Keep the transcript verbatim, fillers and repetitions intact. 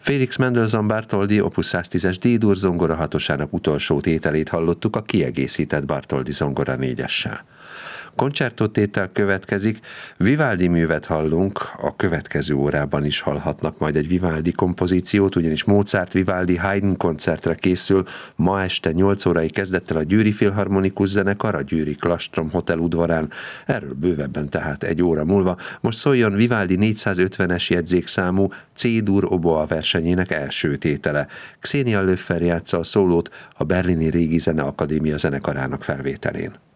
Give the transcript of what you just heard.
Felix Mendelssohn Bartholdy opus száztízes D-dur zongora hatosának utolsó tételét hallottuk a kiegészített Bartholdy zongora négyessel. Koncertottétel következik, Vivaldi művet hallunk, a következő órában is hallhatnak majd egy Vivaldi kompozíciót, ugyanis Mozart Vivaldi Haydn koncertre készül ma este nyolc órai kezdettel a Győri Filharmonikus Zenekar a Győri Klastrom Hotel udvarán, erről bővebben tehát egy óra múlva. Most szóljon Vivaldi négyszázötvenes jegyzékszámú C-dur oboa versenyének első tétele. Xenia Löffer játsza a szólót a Berlini Régi Zeneakadémia zenekarának felvételén.